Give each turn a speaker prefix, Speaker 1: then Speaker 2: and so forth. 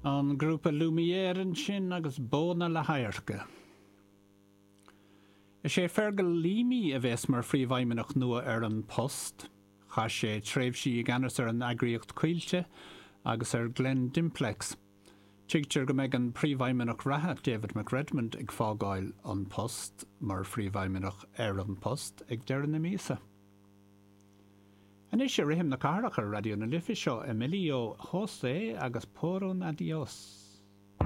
Speaker 1: An grúpa Lumiéirean sin agus bóna le hairce. Is sé fergal límí a bheits mar phríomhfeidhmeannach nua ar an post, cha sé tréimhsí ag anas ar an agríocht cuilte agus ar Glen Dimplex. Tígtear go mbeidh an phríomhfeidhmeannach ratha David McRedmond ag fágáil an post mar phríomhfeidhmeannach ar an post ag deireadh na míosa. Anis sé rithim na carach ar radio na lifa seo Emilio José agus Poro na Dios.